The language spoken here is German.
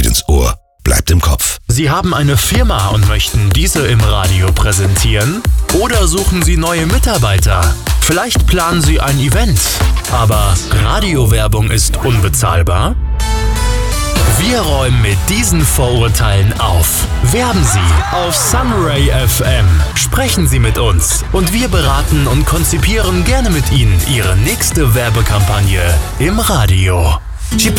geht ins Ohr, bleibt im Kopf. Sie haben eine Firma und möchten diese im Radio präsentieren? Oder suchen Sie neue Mitarbeiter? Vielleicht planen Sie ein Event, aber Radiowerbung ist unbezahlbar? Wir räumen mit diesen Vorurteilen auf. Werben Sie auf Sunray FM. Sprechen Sie mit uns und wir beraten und konzipieren gerne mit Ihnen Ihre nächste Werbekampagne im Radio. She